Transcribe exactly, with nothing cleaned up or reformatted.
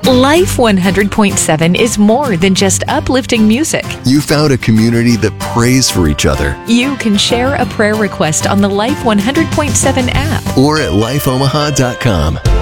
Life one hundred point seven is more than just uplifting music. You found a community that prays for each other. You can share a prayer request on the Life one hundred point seven app or at life omaha dot com.